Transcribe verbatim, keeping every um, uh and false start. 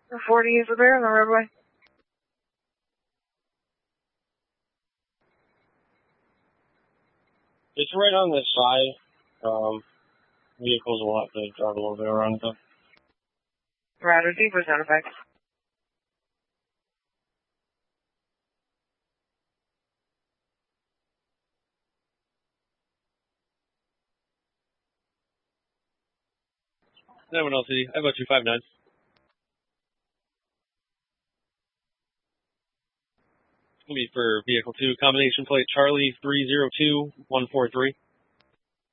forty is there on the roadway. It's right on this side. Um, vehicles will have to drive a little bit around it though. Roger, deeper sound effects. nine one L C D, I have a two five nine. It's going to be for vehicle two, combination plate Charlie three zero two one four three.